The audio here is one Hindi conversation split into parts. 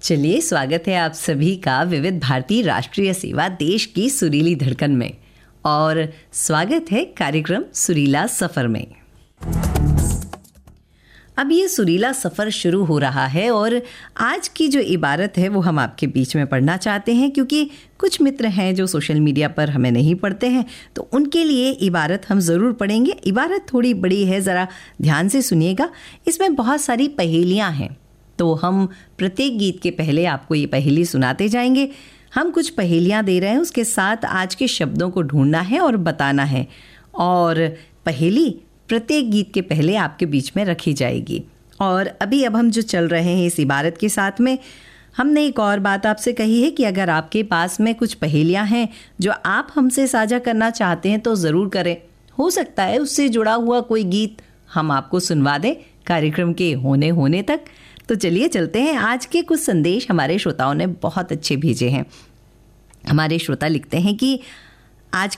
चलिए, स्वागत है आप सभी का विविध भारती राष्ट्रीय सेवा देश की सुरीली धड़कन में। और स्वागत है कार्यक्रम सुरीला सफ़र में। अब ये सुरीला सफ़र शुरू हो रहा है और आज की जो इबारत है वो हम आपके बीच में पढ़ना चाहते हैं, क्योंकि कुछ मित्र हैं जो सोशल मीडिया पर हमें नहीं पढ़ते हैं, तो उनके लिए इबारत हम ज़रूर पढ़ेंगे। इबारत थोड़ी बड़ी है, ज़रा ध्यान से सुनिएगा। इसमें बहुत सारी पहेलियाँ हैं, तो हम प्रत्येक गीत के पहले आपको ये पहेली सुनाते जाएंगे। हम कुछ पहेलियाँ दे रहे हैं, उसके साथ आज के शब्दों को ढूंढना है और बताना है, और पहेली प्रत्येक गीत के पहले आपके बीच में रखी जाएगी। और अब हम जो चल रहे हैं इस इबारत के साथ में, हमने एक और बात आपसे कही है कि अगर आपके पास में कुछ पहेलियाँ हैं जो आप हमसे साझा करना चाहते हैं तो ज़रूर करें। हो सकता है उससे जुड़ा हुआ कोई गीत हम आपको सुनवा दें कार्यक्रम के होने तक। तो चलिए चलते हैं। आज के कुछ संदेश हमारे श्रोताओं ने बहुत अच्छे भेजे हैं। हमारे श्रोता लिखते हैं कि आज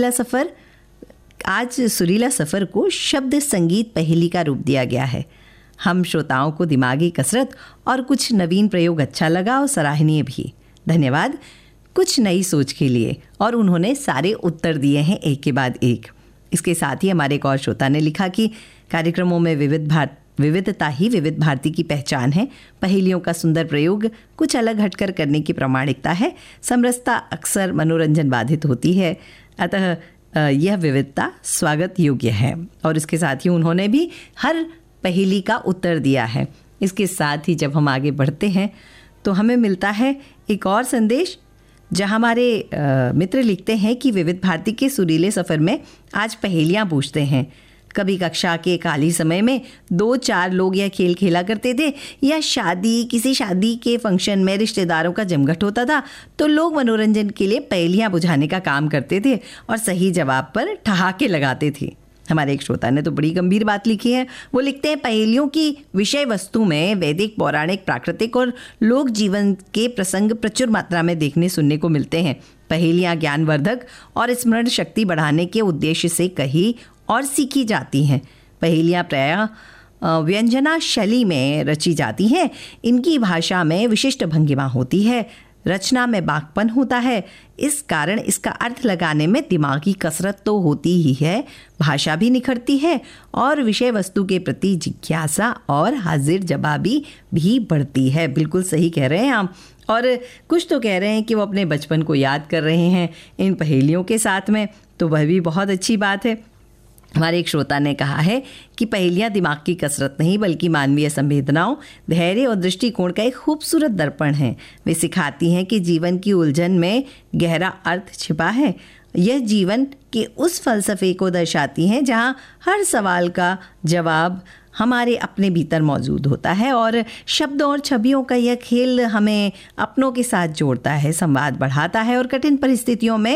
सुरीला सफ़र को शब्द संगीत पहेली का रूप दिया गया है। हम श्रोताओं को दिमागी कसरत और कुछ नवीन प्रयोग अच्छा लगा और सराहनीय भी। धन्यवाद कुछ नई सोच के लिए। और उन्होंने सारे उत्तर दिए हैं एक के बाद एक। इसके साथ ही हमारे एक और श्रोता ने लिखा कि कार्यक्रमों में विविधता ही विविध भारती की पहचान है। पहेलियों का सुंदर प्रयोग कुछ अलग हटकर करने की प्रामाणिकता है। समरसता अक्सर मनोरंजन बाधित होती है, अतः यह विविधता स्वागत योग्य है। और इसके साथ ही उन्होंने भी हर पहेली का उत्तर दिया है। इसके साथ ही जब हम आगे बढ़ते हैं तो हमें मिलता है एक और संदेश, जहाँ हमारे मित्र लिखते हैं कि विविध भारती के सुरीले सफ़र में आज पहेलियाँ पूछते हैं। कभी कक्षा के खाली समय में 2-4 लोग यह खेल खेला करते थे, या किसी शादी के फंक्शन में रिश्तेदारों का जमघट होता था तो लोग मनोरंजन के लिए पहेलियाँ बुझाने का काम करते थे और सही जवाब पर ठहाके लगाते थे। हमारे एक श्रोता ने तो बड़ी गंभीर बात लिखी है। वो लिखते हैं, पहेलियों की विषय वस्तु में वैदिक, पौराणिक, प्राकृतिक और लोक जीवन के प्रसंग प्रचुर मात्रा में देखने सुनने को मिलते हैं। पहेलियाँ ज्ञानवर्धक और स्मरण शक्ति बढ़ाने के उद्देश्य से कही और सीखी जाती हैं। पहेलियाँ प्रायः व्यंजना शैली में रची जाती हैं। इनकी भाषा में विशिष्ट भंगिमा होती है, रचना में बाकपन होता है। इस कारण इसका अर्थ लगाने में दिमागी कसरत तो होती ही है, भाषा भी निखरती है और विषय वस्तु के प्रति जिज्ञासा और हाजिर जवाबी भी बढ़ती है। बिल्कुल सही कह रहे हैं आप। और कुछ तो कह रहे हैं कि वो अपने बचपन को याद कर रहे हैं इन पहेलियों के साथ में, तो वह भी बहुत अच्छी बात है। हमारे एक श्रोता ने कहा है कि पहेलियाँ दिमाग की कसरत नहीं बल्कि मानवीय संवेदनाओं, धैर्य और दृष्टिकोण का एक खूबसूरत दर्पण है। वे सिखाती हैं कि जीवन की उलझन में गहरा अर्थ छिपा है। यह जीवन के उस फलसफे को दर्शाती हैं जहाँ हर सवाल का जवाब हमारे अपने भीतर मौजूद होता है, और शब्दों और छवियों का यह खेल हमें अपनों के साथ जोड़ता है, संवाद बढ़ाता है और कठिन परिस्थितियों में